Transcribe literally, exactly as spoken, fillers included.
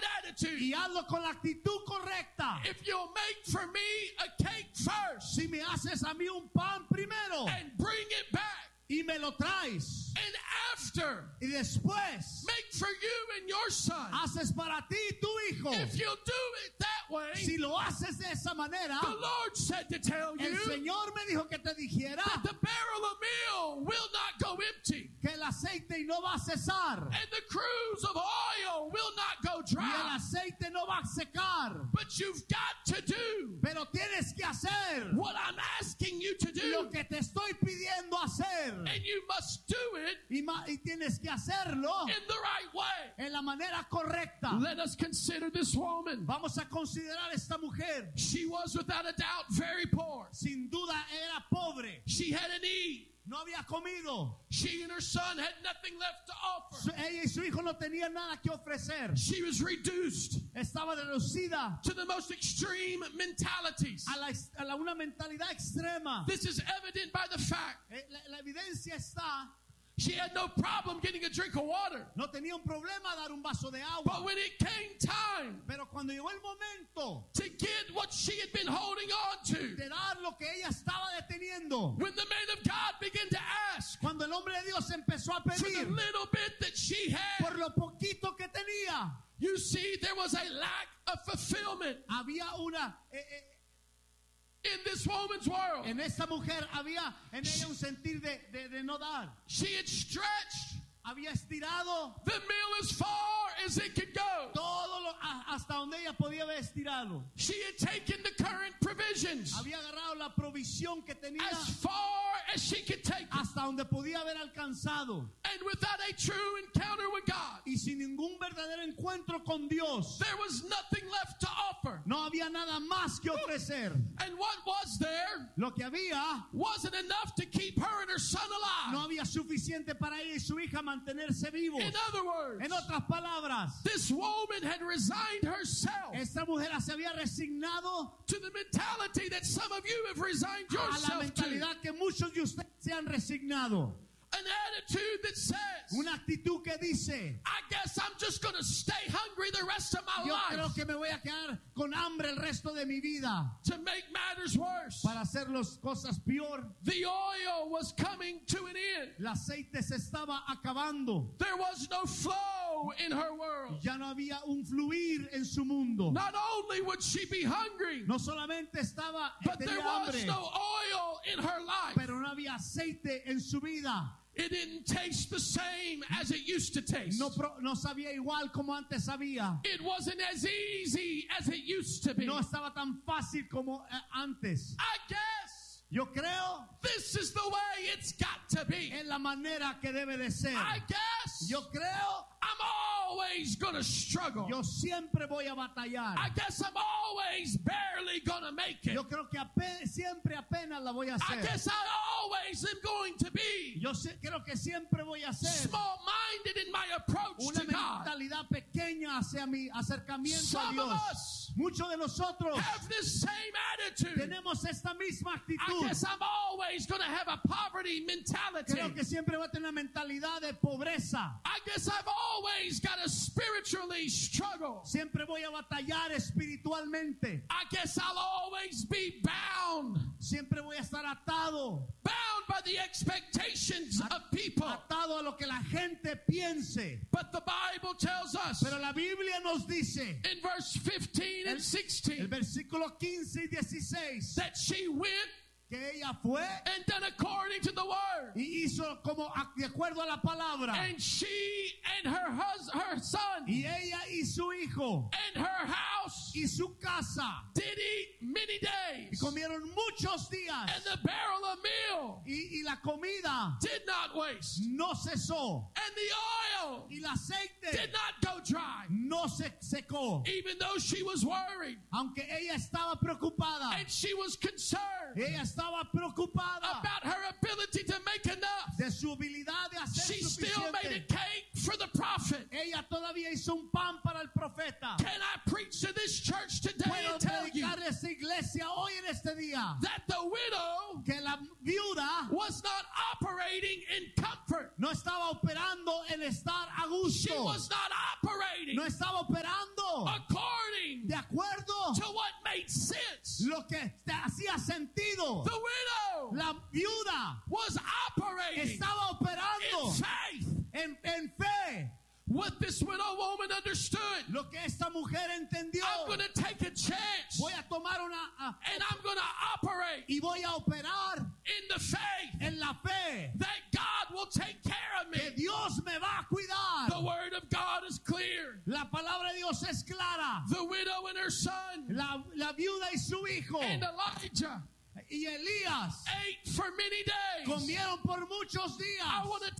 attitude. Y hazlo con la actitud correcta. If you'll make for me a cake first Si me haces a mí un pan primero and bring it back, y me lo traes, and after y después make for you and your son, haces para ti y tu hijo, if you'll do it that way, si lo haces de esa manera, the Lord said to tell el you Señor me dijo que te dijera that the barrel of meal will not go empty, que el aceite no va a cesar and the cruse of oil will not go y el dry. aceite no va a secar, But you've got to do pero tienes que hacer what I'm asking you to lo do, que te estoy pidiendo hacer and you must do it y, ma- y tienes que hacerlo in the right way. en la manera correcta. Let us consider this woman. Vamos a considerar esta mujer. She was without a doubt very poor. Sin duda era pobre, She hadn't eaten. no había comido. She and her son had nothing left to offer. Su- ella y su hijo no tenían nada que ofrecer. She was reduced Estaba reducida to the most extreme mentalities. a, la, a la- una mentalidad extrema. This is evident by the fact Eh, La, la evidencia está, she had no problem getting a drink of water. no tenía un problema dar un vaso de But agua. when it came time Pero cuando llegó el momento to get what she had been holding on to, de dar lo que ella estaba deteniendo, when the man of God began to ask cuando el hombre de Dios empezó a for the pedir little bit that she had, por lo poquito que tenía, you see there was a lack of fulfillment había una... eh, eh, in this woman's world. en esta mujer había en ella un sentir de, de, de no dar. She had stretched Había estirado the meal as far as it could go. todo lo, a- hasta donde ella podía haber estirado. She had taken the current provisions Había agarrado la provisión que tenía as far as she could take it. hasta donde podía haber alcanzado. And without a true encounter with God, Y sin ningún verdadero encuentro con Dios, there was nothing left to offer. no había nada más que ofrecer. And what was there Lo que había wasn't enough to keep her and her son alive. no había suficiente para ella y su hija mantenerse vivos. In other words, En otras palabras, this woman had resigned herself esta mujer se había resignado to the mentality that some of you have resigned a la yourself to. mentalidad que muchos de ustedes se han resignado. An attitude that says, Una actitud que dice, I guess I'm just going to stay hungry the rest of my yo creo life. que me voy a quedar con hambre el resto de mi vida. To make matters worse, Para hacer las cosas peor, the oil was coming to an end. el aceite se estaba acabando. There was no flow in her world. Ya no había un fluir en su mundo. Not only would she be hungry, No solamente estaba, but there tenía was hambre, no oil in her life. pero no había aceite en su vida. It didn't taste the same as it used to taste. No, pro- no sabía igual como antes sabía. It wasn't as easy as it used to be. No estaba tan fácil como eh, antes. I guess Yo creo this is the way it's got to be. en la manera que debe de ser. I guess Yo creo, I'm always going to struggle. yo siempre voy a batallar. I guess I'm always barely going to make it. Yo creo que ape- siempre apenas la voy a I hacer. guess I always am going to be Yo sé- creo que siempre voy a hacer small-minded in my approach una to God. mentalidad pequeña hacia mi acercamiento a Some of Dios. us Muchos de nosotros have this same attitude. tenemos esta misma I actitud. guess I'm always going to have a poverty mentality. Creo que siempre voy a tener una mentalidad de pobreza. I guess I've always got to spiritually struggle. Siempre voy a batallar espiritualmente. I guess I'll always be bound. Siempre voy a estar atado. Bound by the expectations of people. Atado a lo que la gente piense. But the Bible tells us Pero la Biblia nos dice, in verse fifteen and el sixteen versículo quince y dieciséis, that she went que ella fue and done according to the word. y hizo como a- de acuerdo a la palabra. And she and her hus- her son Y ella y su hijo and her house y su casa did eat many y days. comieron muchos días. And the barrel of meal Y, y la comida did not waste. no cesó. And the oil Y el aceite did not go dry. no se secó. Even though she was worried Aunque ella estaba preocupada. and she was concerned Ella estaba preocupada about her ability to make enough, de su habilidad de hacer she still made a suficiente. cake for the prophet. Ella todavía hizo un pan para el profeta. Can I preach to this church today Puedo and tell you predicar a esta iglesia hoy en este día that the widow que la viuda was not operating in comfort. no estaba operando en estar a She gusto. was not operating No estaba operando according de acuerdo to what made sense. lo que te hacía sentido. The widow La viuda was operating estaba in operando faith. en, en fe. What this widow woman understood, Lo que esta mujer entendió. I'm going to take a chance Voy a tomar una a- and I'm going to operate y voy a operar in the faith en la fe that God will take care of me. que Dios me va a cuidar. The word of God is clear. La palabra de Dios es clara. The widow and her son La, la viuda y su hijo and Elijah y Elías ate for many days. comieron por muchos I días. want to